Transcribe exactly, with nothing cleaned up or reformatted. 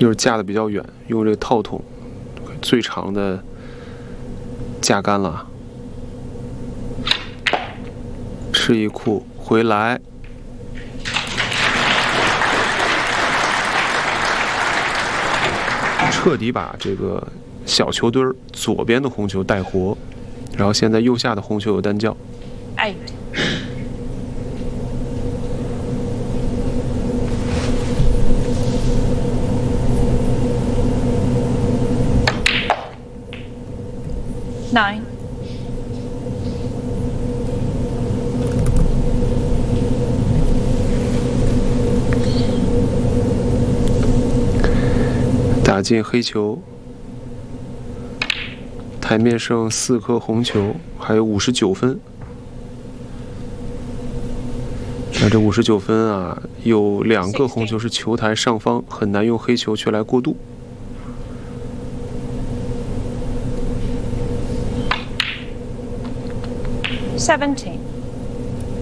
就是架的比较远，用这个套筒最长的架杆了。吃一库回来，彻底把这个小球墩儿左边的红球带活，然后现在右下的红球有单叫。 Eight. Nine. 打进黑球，台面剩四颗红球，还有五十九分。那这五十九分啊，有两个红球是球台上方，很难用黑球去来过渡。 Seventeen.